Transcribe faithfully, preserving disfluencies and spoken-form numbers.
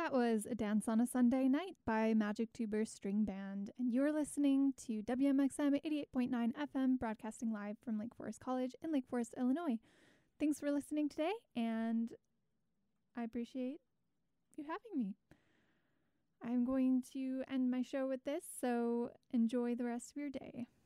That was A Dance on a Sunday Night by Magic Tuber String Band, and you're listening to W M X M eighty-eight point nine F M, broadcasting live from Lake Forest College in Lake Forest, Illinois. Thanks for listening today, and I appreciate you having me. I'm going to end my show with this, so enjoy the rest of your day.